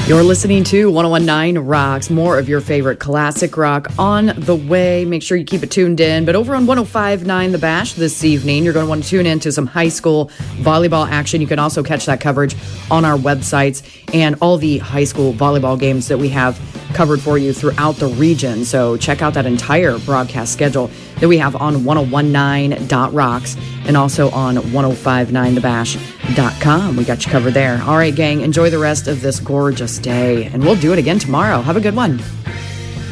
You're listening to 1019 Rocks. More of your favorite classic rock on the way. Make sure you keep it tuned in. But over on 1059 The Bash this evening, you're going to want to tune in to some high school volleyball action. You can also catch that coverage on our websites and all the high school volleyball games that we have covered for you throughout the region. So check out that entire broadcast schedule that we have on 1019.rocks and also on 1059thebash.com. We got you covered there. All right, gang, enjoy the rest of this gorgeous day, and we'll do it again tomorrow. Have a good one.